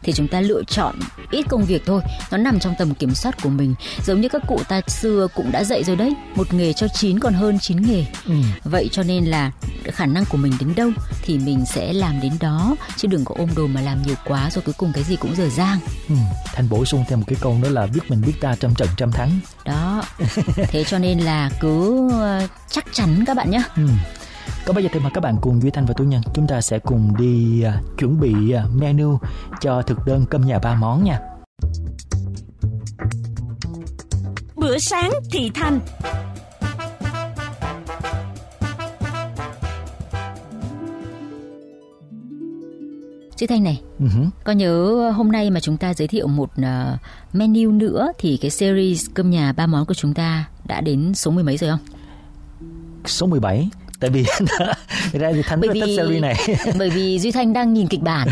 thì chúng ta lựa chọn ít công việc thôi, nó nằm trong tầm kiểm soát của mình. Giống như các cụ ta xưa cũng đã dạy rồi đấy, một nghề cho 9 còn hơn 9 nghề. Vậy cho nên là khả năng của mình đến đâu thì mình sẽ làm đến đó, chứ đừng có ôm đồm mà làm nhiều quá rồi cuối cùng cái gì cũng dở dang. Thành bổ sung thêm một cái câu nữa là biết mình biết ta, trăm trận trăm thắng. Đó. Thế cho nên là cứ chắc chắn các bạn nhé. Còn bây giờ thì mời các bạn cùng Duy Thanh và Tú Nhân, chúng ta sẽ cùng đi chuẩn bị menu cho thực đơn cơm nhà 3 món nha. Bữa sáng thì Thanh. Chị Thanh này, có nhớ hôm nay mà chúng ta giới thiệu một menu nữa thì cái series cơm nhà 3 món của chúng ta đã đến số 10 mấy rồi không? Số 17. Tại vì ra thì Thanh rất thích series này. Bởi vì Duy Thanh đang nhìn kịch bản.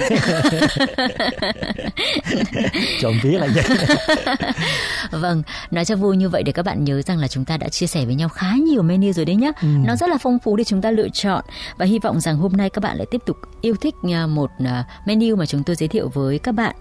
Trộm vía là vậy. Vâng, nói cho vui như vậy để các bạn nhớ rằng là chúng ta đã chia sẻ với nhau khá nhiều menu rồi đấy nhá. Nó rất là phong phú để chúng ta lựa chọn. Và hy vọng rằng hôm nay các bạn lại tiếp tục yêu thích một menu mà chúng tôi giới thiệu với các bạn.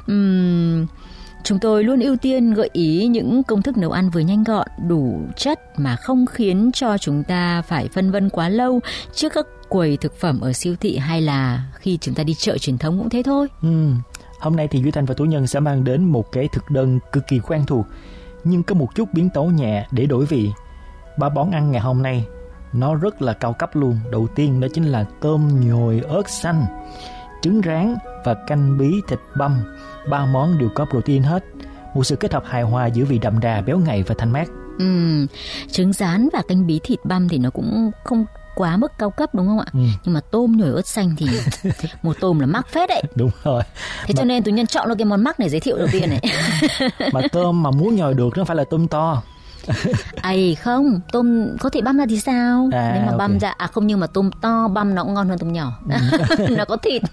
Chúng tôi luôn ưu tiên gợi ý những công thức nấu ăn vừa nhanh gọn, đủ chất mà không khiến cho chúng ta phải phân vân quá lâu trước các quầy thực phẩm ở siêu thị hay là khi chúng ta đi chợ truyền thống cũng thế thôi. Hôm nay thì Duy Thanh và Tú Nhân sẽ mang đến một cái thực đơn cực kỳ quen thuộc nhưng có một chút biến tấu nhẹ để đổi vị. 3 món ăn ngày hôm nay nó rất là cao cấp luôn. Đầu tiên đó chính là tôm nhồi ớt xanh, trứng rán và canh bí thịt băm. 3 món đều có protein hết, một sự kết hợp hài hòa giữa vị đậm đà, béo ngậy và thanh mát. Trứng rán và canh bí thịt băm thì nó cũng không quá mức cao cấp đúng không ạ? Nhưng mà tôm nhồi ớt xanh thì một tôm là mắc phết đấy. Đúng rồi. Thế cho nên Tú Nhân chọn được cái món mắc này giới thiệu đầu tiên này. Mà tôm mà muốn nhồi được nó phải là tôm to. Không, tôm có thể băm ra thì sao? Nếu mà băm ra không, nhưng mà tôm to băm nó cũng ngon hơn tôm nhỏ. Nó có thịt.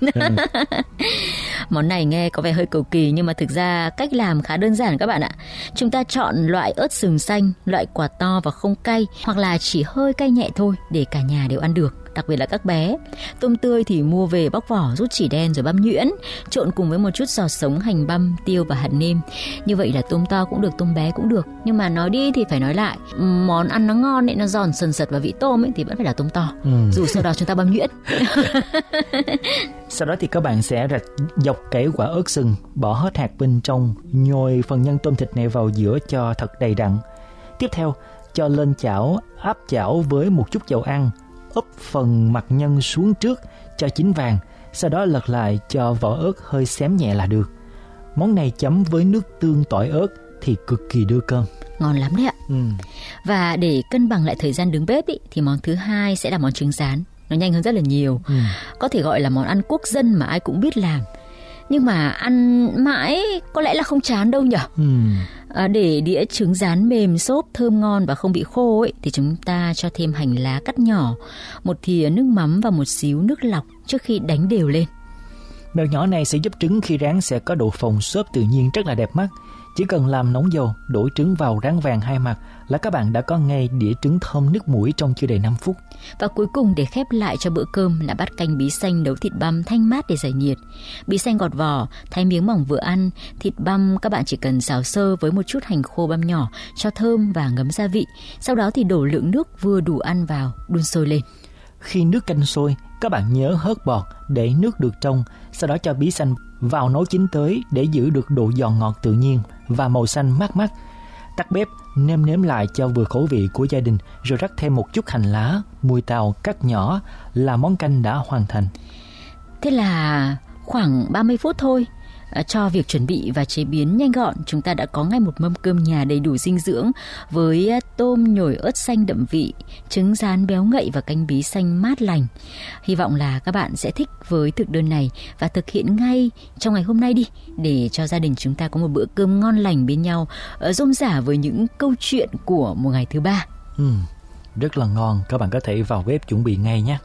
Món này nghe có vẻ hơi cầu kỳ nhưng mà thực ra cách làm khá đơn giản các bạn ạ. Chúng ta chọn loại ớt sừng xanh, loại quả to và không cay, hoặc là chỉ hơi cay nhẹ thôi để cả nhà đều ăn được, đặc biệt là các bé. Tôm tươi thì mua về bóc vỏ, rút chỉ đen rồi băm nhuyễn, trộn cùng với một chút giò sống, hành băm, tiêu và hạt nêm. Như vậy là tôm to cũng được, tôm bé cũng được. Nhưng mà nói đi thì phải nói lại, món ăn nó ngon ấy, nó giòn sần sật và vị tôm ấy thì vẫn phải là tôm to, dù sau đó chúng ta băm nhuyễn. Sau đó thì các bạn sẽ rạch dọc cái quả ớt sừng, bỏ hết hạt bên trong, nhồi phần nhân tôm thịt này vào giữa cho thật đầy đặn. Tiếp theo, cho lên chảo, áp chảo với một chút dầu ăn, úp phần mặt nhân xuống trước cho chín vàng, sau đó lật lại cho vỏ ớt hơi xém nhẹ là được. Món này chấm với nước tương tỏi ớt thì cực kỳ đưa cơm. Ngon lắm đấy ạ. Và để cân bằng lại thời gian đứng bếp ý, thì món thứ hai sẽ là món trứng rán. Nó nhanh hơn rất là nhiều. Có thể gọi là món ăn quốc dân mà ai cũng biết làm. Nhưng mà ăn mãi có lẽ là không chán đâu nhỉ. Để đĩa trứng rán mềm xốp thơm ngon và không bị khô ấy, thì chúng ta cho thêm hành lá cắt nhỏ, một thìa nước mắm và một xíu nước lọc trước khi đánh đều lên. Mẹo nhỏ này sẽ giúp trứng khi rán sẽ có độ phồng xốp tự nhiên rất là đẹp mắt. Chỉ cần làm nóng dầu, đổ trứng vào rán vàng hai mặt là các bạn đã có ngay đĩa trứng thơm nước mũi trong chưa đầy 5 phút. Và cuối cùng để khép lại cho bữa cơm là bát canh bí xanh nấu thịt băm thanh mát để giải nhiệt. Bí xanh gọt vỏ, thái miếng mỏng vừa ăn. Thịt băm các bạn chỉ cần xào sơ với một chút hành khô băm nhỏ cho thơm và ngấm gia vị. Sau đó thì đổ lượng nước vừa đủ ăn vào, đun sôi lên. Khi nước canh sôi, các bạn nhớ hớt bọt để nước được trong. Sau đó cho bí xanh vào nấu chín tới để giữ được độ giòn ngọt tự nhiên và màu xanh mát mắt. Tắt bếp, nêm nếm lại cho vừa khẩu vị của gia đình, rồi rắc thêm một chút hành lá, mùi tàu cắt nhỏ là món canh đã hoàn thành. Thế là khoảng 30 phút thôi. Cho việc chuẩn bị và chế biến nhanh gọn, chúng ta đã có ngay một mâm cơm nhà đầy đủ dinh dưỡng với tôm nhồi ớt xanh đậm vị, trứng rán béo ngậy và canh bí xanh mát lành. Hy vọng là các bạn sẽ thích với thực đơn này và thực hiện ngay trong ngày hôm nay đi, để cho gia đình chúng ta có một bữa cơm ngon lành bên nhau, rôm rả với những câu chuyện của một ngày thứ ba. Rất là ngon, các bạn có thể vào bếp chuẩn bị ngay nhé.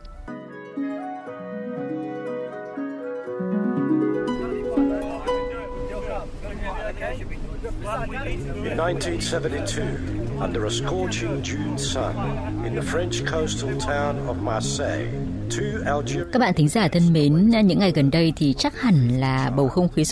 In 1972, under a scorching June sun in the French coastal town of Marseille, two Algerian... Các bạn thính giả thân mến, những ngày gần đây thì chắc hẳn là bầu không khí